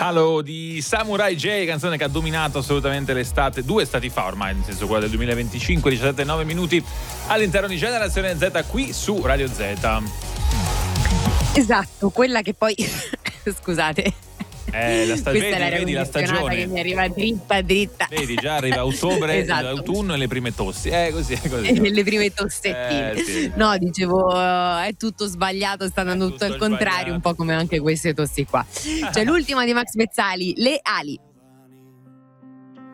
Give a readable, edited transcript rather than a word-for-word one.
Halo di Samurai J, canzone che ha dominato assolutamente l'estate, 2 estati fa ormai, nel senso quella del 2025, 17-9 minuti all'interno di Generazione Z qui su Radio Z. Esatto, quella che poi scusate. La Questa vedi la stagione che mi arriva dritta. Vedi, già arriva ottobre, Esatto. l'autunno e le prime tossi. Così. Le prime tossettine. Sì. No, dicevo, è tutto sbagliato, sta andando tutto al contrario, un po' come anche queste tossi qua. C'è l'ultima di Max Pezzali, Le ali.